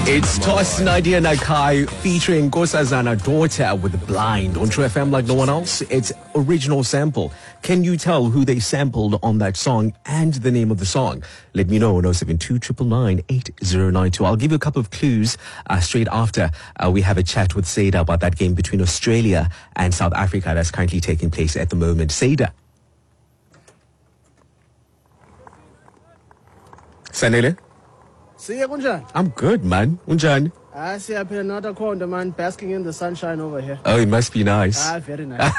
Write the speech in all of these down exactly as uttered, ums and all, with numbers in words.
It's Toss Nadia Nakai featuring Nkosazana Daughter with Blind on True F M like no one else. It's original sample. Can you tell who they sampled on that song and the name of the song? Let me know on oh seven two nine nine eight zero nine two. I'll give you a couple of clues uh, straight after uh, we have a chat with Seda about that game between Australia and South Africa that's currently taking place at the moment. Seda. Sanele? I'm good, man. Unjani? I see I've been another corner, man, basking in the sunshine over here. Oh, it must be nice. Ah, very nice.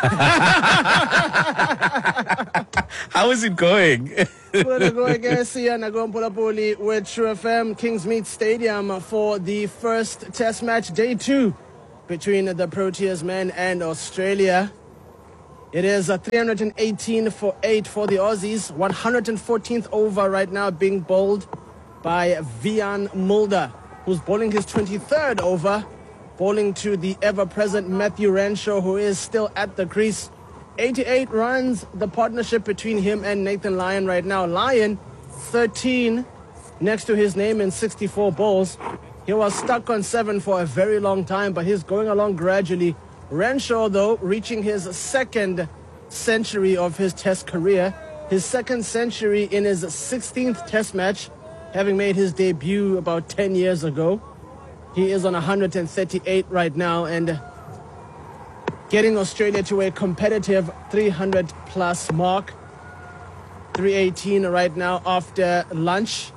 How is it going? We're going to see Nagompolapoli with True F M Kingsmead Stadium for the first test match, day two, between the Proteas men and Australia. It is a three hundred eighteen for eight for the Aussies, one hundred fourteenth over right now being bowled by Wiaan Mulder, who's bowling his twenty-third over, bowling to the ever-present Matthew Renshaw, who is still at the crease. eighty-eight runs, the partnership between him and Nathan Lyon right now. Lyon, thirteen next to his name in sixty-four balls. He was stuck on seven for a very long time, but he's going along gradually. Renshaw, though, reaching his second century of his test career, his second century in his sixteenth test match, having made his debut about ten years ago. He is on one hundred thirty-eight right now and getting Australia to a competitive three hundred plus mark. three eighteen right now after lunch.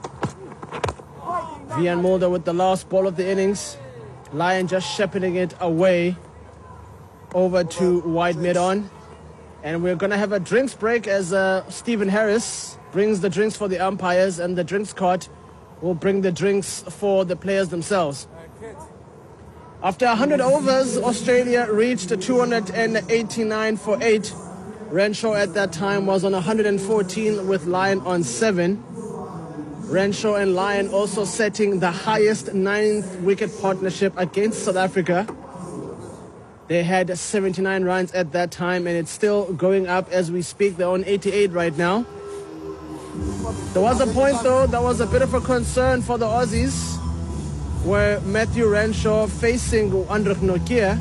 Wiaan Mulder with the last ball of the innings. Lyon just shepherding it away over to wide mid-on. And we're going to have a drinks break as uh, Stephen Harris brings the drinks for the umpires, and the drinks cart will bring the drinks for the players themselves. After one hundred overs, Australia reached two hundred eighty-nine for eight. Renshaw at that time was on one hundred fourteen with Lyon on seven. Renshaw and Lyon also setting the highest ninth wicket partnership against South Africa. They had seventy-nine runs at that time, and it's still going up as we speak. They're on eighty-eight right now. There was a point, though, that was a bit of a concern for the Aussies, where Matthew Renshaw facing Andrich Nortje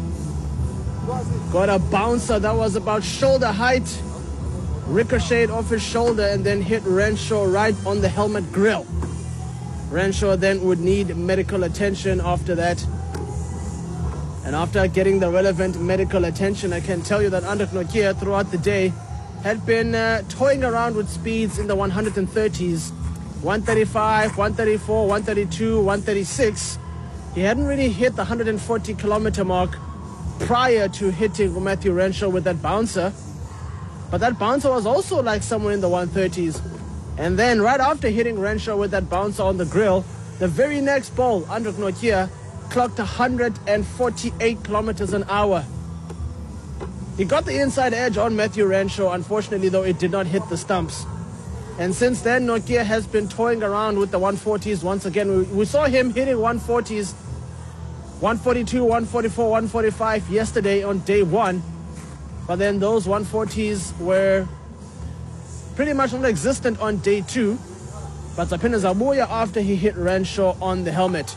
got a bouncer that was about shoulder height, ricocheted off his shoulder, and then hit Renshaw right on the helmet grill. Renshaw then would need medical attention after that. And after getting the relevant medical attention, I can tell you that Andrich Nortje throughout the day had been uh, toying around with speeds in the one hundred thirties, one thirty-five, one thirty-four, one thirty-two, one thirty-six. He hadn't really hit the one hundred forty kilometer mark prior to hitting Matthew Renshaw with that bouncer. But that bouncer was also like somewhere in the one thirties. And then right after hitting Renshaw with that bouncer on the grill, the very next ball, Andrich Nortje clocked one hundred forty-eight kilometers an hour. He got the inside edge on Matthew Renshaw. Unfortunately, though, it did not hit the stumps. And since then, Nortje has been toying around with the one forties once again. We, we saw him hitting one forties, one forty-two, one forty-four, one forty-five yesterday on day one. But then those one forties were pretty much non-existent on day two. But Zapina Zabuya after he hit Renshaw on the helmet.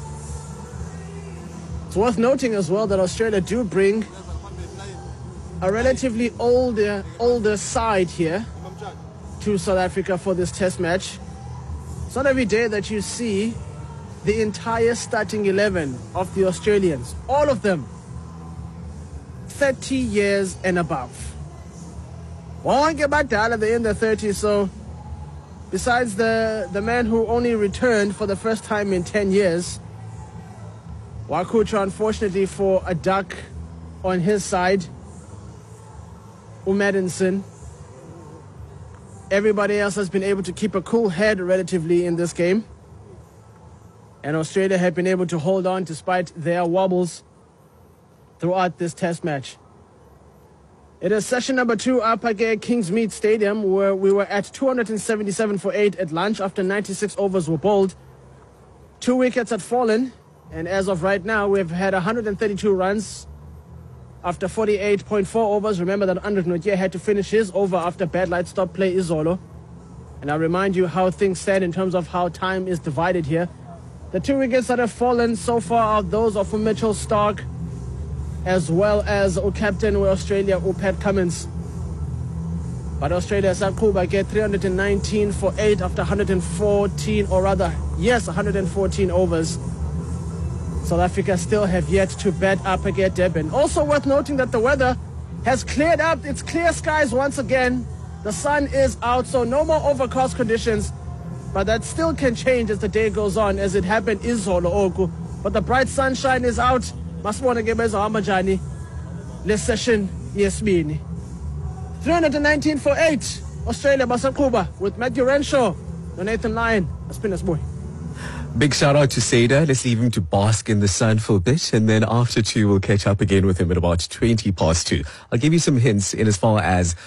It's worth noting as well that Australia do bring a relatively older, older side here to South Africa for this test match. It's not every day that you see the entire starting eleven of the Australians, all of them, thirty years and above. Won't get back down at the end of thirties, so besides the, the man who only returned for the first time in ten years, Wakucha, unfortunately for a duck on his side, Umadinson. Everybody else has been able to keep a cool head relatively in this game. And Australia have been able to hold on despite their wobbles throughout this test match. It is session number two up at Kingsmead Stadium, where we were at two hundred seventy-seven for eight at lunch after ninety-six overs were bowled. Two wickets had fallen, and as of right now, we've had one hundred thirty-two runs after forty-eight point four overs. Remember that Andrich Nortje had to finish his over after bad light stop play Izolo. And I remind you how things stand in terms of how time is divided here. The two wickets that have fallen so far are those of Mitchell Starc, as well as our captain of Australia, Pat Cummins. But Australia, Sakuba, get three hundred nineteen for eight after one hundred fourteen, or rather, yes, one hundred fourteen overs. South Africa still have yet to bat up against Durban. Also worth noting that the weather has cleared up. It's clear skies once again. The sun is out, so no more overcast conditions. But that still can change as the day goes on, as it happened in Zolo Oku. But the bright sunshine is out. Masibone ke bezohamba njani le session yesibini. three hundred nineteen for eight. Australia basaqhuba with Matthew Renshaw no Nathan Lyon. Aspinus boy. Big shout out to Seda. Let's leave him to bask in the sun for a bit, and then after two, we'll catch up again with him at about twenty past two. I'll give you some hints in as far as